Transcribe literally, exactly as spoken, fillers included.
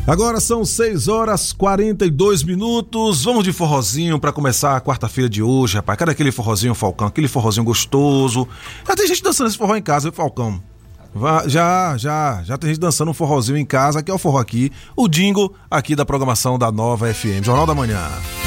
Agora são seis horas e quarenta e dois minutos. Vamos de forrozinho pra começar a quarta-feira de hoje, rapaz. Cadê aquele forrozinho, Falcão? Aquele forrozinho gostoso. Já tem gente dançando esse forró em casa, viu, Falcão? Já, já, já tem gente dançando um forrozinho em casa. Aqui é o forró aqui, o jingle aqui da programação da Nova F M, Jornal da Manhã.